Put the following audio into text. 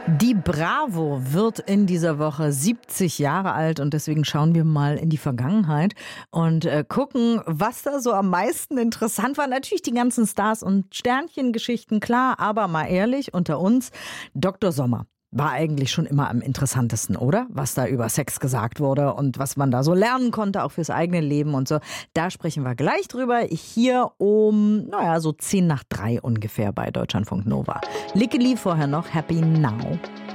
Die Bravo wird in dieser Woche 70 Jahre alt und deswegen schauen wir mal in die Vergangenheit und gucken, was da so am meisten interessant war. Natürlich die ganzen Stars und Sternchengeschichten, klar, aber mal ehrlich, unter uns, Dr. Sommer war eigentlich schon immer am interessantesten, oder? Was da über Sex gesagt wurde und was man da so lernen konnte, auch fürs eigene Leben und so. Da sprechen wir gleich drüber. Hier um, so 2:50 ungefähr bei Deutschlandfunk Nova. Lickeli, vorher noch Happy Now.